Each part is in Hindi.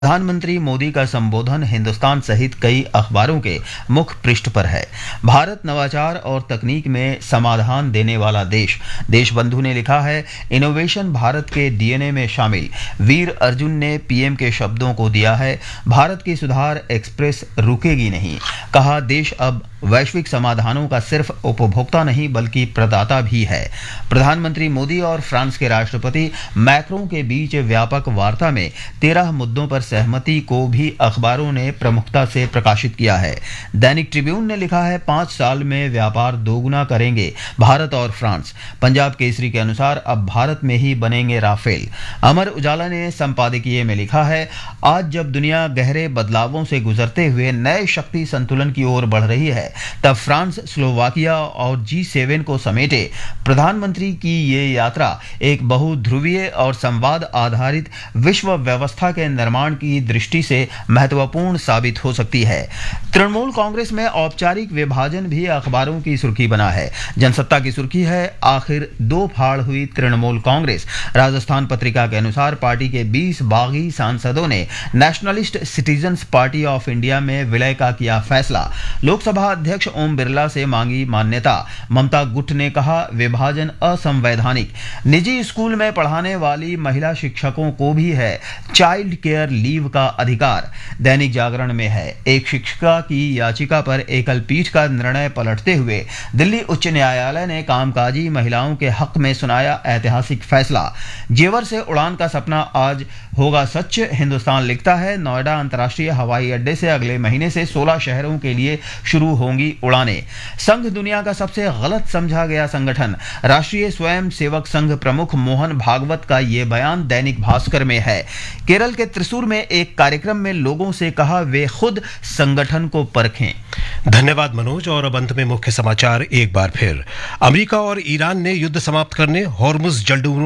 प्रधानमंत्री मोदी का संबोधन हिंदुस्तान सहित कई अखबारों के मुख्य पृष्ठ पर है। भारत नवाचार और तकनीक में समाधान देने वाला देश। देशबंधु ने लिखा है, इनोवेशन भारत के डीएनए में शामिल। वीर अर्जुन ने पीएम के शब्दों को दिया है, भारत की सुधार एक्सप्रेस रुकेगी नहीं। कहा, देश अब वैश्विक समाधानों का सिर्फ उपभोक्ता नहीं बल्कि प्रदाता भी है। प्रधानमंत्री मोदी और फ्रांस के राष्ट्रपति मैक्रों के बीच व्यापक वार्ता में 13 मुद्दों पर सहमति को भी अखबारों ने प्रमुखता से प्रकाशित किया है। दैनिक ट्रिब्यून ने लिखा है, 5 साल में व्यापार दोगुना करेंगे भारत और फ्रांस। पंजाब केसरी के अनुसार अब भारत में ही बनेंगे राफेल। अमर उजाला ने संपादकीय में लिखा है, आज जब दुनिया गहरे बदलावों से गुजरते हुए नए शक्ति संतुलन की ओर बढ़ रही है, तब फ्रांस, स्लोवाकिया और G7 को समेटे प्रधानमंत्री की ये यात्रा एक बहुध्रुवीय और संवाद आधारित विश्व व्यवस्था के निर्माण की दृष्टि से महत्वपूर्ण साबित हो सकती है। तृणमूल कांग्रेस में औपचारिक विभाजन भी अखबारों की सुर्खी बना है। जनसत्ता की सुर्खी है, आखिर 2 फाड़ हुई तृणमूल कांग्रेस। राजस्थान पत्रिका के अनुसार पार्टी के 20 बागी सांसदों ने nationalist citizens party of India में विलय का किया फैसला। लोकसभा अध्यक्ष ओम बिरला से मांगी मान्यता। ममता गुट ने कहा, विभाजन असंवैधानिक। निजी स्कूल में पढ़ाने वाली महिला शिक्षकों को भी है चाइल्ड केयर लीव का अधिकार। दैनिक जागरण में है, एक शिक्षिका की याचिका पर एकल पीठ का निर्णय पलटते हुए दिल्ली उच्च न्यायालय ने कामकाजी महिलाओं के हक में सुनाया ऐतिहासिक फैसला। जेवर से उड़ान का सपना आज होगा सच। हिंदुस्तान लिखता है, नोएडा अंतर्राष्ट्रीय हवाई अड्डे से अगले महीने से 16 शहरों के लिए शुरू होंगी उड़ानें। संघ दुनिया का सबसे गलत समझा गया संगठन। राष्ट्रीय स्वयं सेवक संघ प्रमुख मोहन भागवत का ये बयान दैनिक भास्कर में है। केरल के त्रिशूर में एक कार्यक्रम में लोगों से कहा, वे खुद संगठन को परखें। धन्यवाद मनोज। और अब अंत में मुख्य समाचार एक बार फिर। अमेरिका और ईरान ने युद्ध समाप्त करने, हॉर्मुज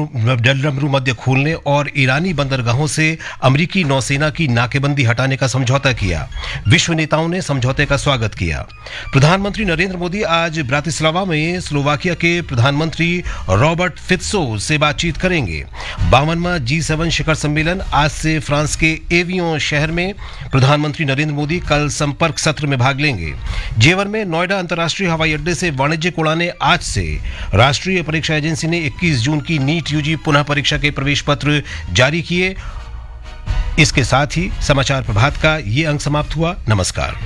जलडमरू मध्य खोलने और ईरानी बंदरगाहों से अमेरिकी नौसेना की नाकेबंदी हटाने का समझौता किया। विश्व नेताओं ने समझौते का स्वागत किया। प्रधानमंत्री नरेंद्र मोदी आज ब्रातिस्लावा में स्लोवाकिया के प्रधानमंत्री रॉबर्ट फित्सो से बातचीत करेंगे। 52वां G7 शिखर सम्मेलन आज से फ्रांस के एवियों शहर में। प्रधानमंत्री नरेंद्र मोदी कल संपर्क सत्र में भाग लेंगे। जेवर में नोएडा अंतर्राष्ट्रीय हवाई अड्डे से वाणिज्यिक उड़ानें आज से। राष्ट्रीय परीक्षा एजेंसी ने 21 जून की नीट यूजी पुनः परीक्षा के प्रवेश पत्र जारी किए। इसके साथ ही समाचार प्रभात का ये अंक समाप्त हुआ। नमस्कार।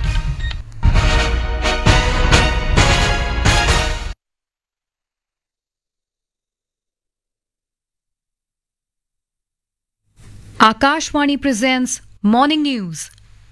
Akashvani presents Morning News.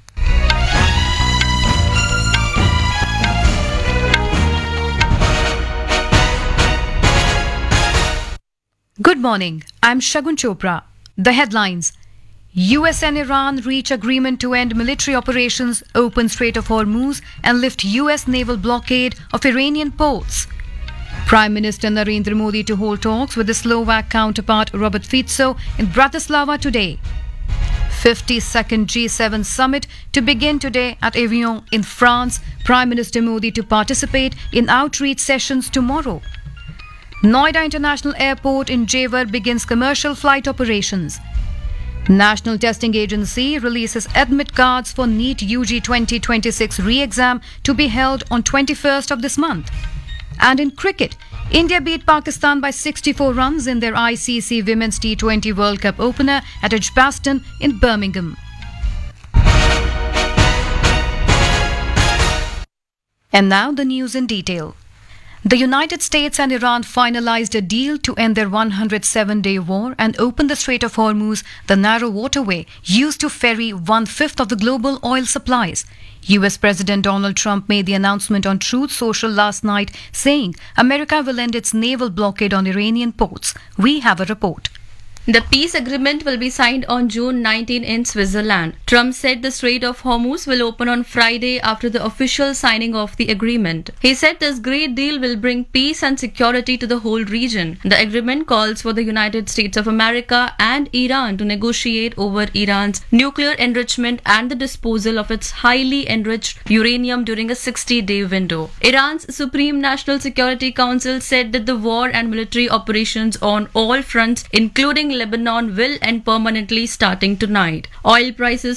Good morning. I'm Shagun Chopra. The headlines. US and Iran reach agreement to end military operations, open Strait of Hormuz, and lift US naval blockade of Iranian ports. Prime Minister Narendra Modi to hold talks with his Slovak counterpart Robert Fico in Bratislava today. 52nd G7 summit to begin today at Evian in France. Prime Minister Modi to participate in outreach sessions tomorrow. Noida International Airport in Jewar begins commercial flight operations. National Testing Agency releases admit cards for NEET UG 2026 re-exam to be held on 21st of this month. And in cricket, India beat Pakistan by 64 runs in their ICC Women's T20 World Cup opener at Edgbaston in Birmingham. And now the news in detail. The United States and Iran finalized a deal to end their 107-day war and open the Strait of Hormuz, the narrow waterway used to ferry 1/5 of the global oil supplies. US President Donald Trump made the announcement on Truth Social last night, saying America will end its naval blockade on Iranian ports. We have a report. The peace agreement will be signed on June 19 in Switzerland. Trump said the Strait of Hormuz will open on Friday after the official signing of the agreement. He said this great deal will bring peace and security to the whole region. The agreement calls for the United States of America and Iran to negotiate over Iran's nuclear enrichment and the disposal of its highly enriched uranium during a 60-day window. Iran's Supreme National Security Council said that the war and military operations on all fronts, including Lebanon will end permanently starting tonight. Oil prices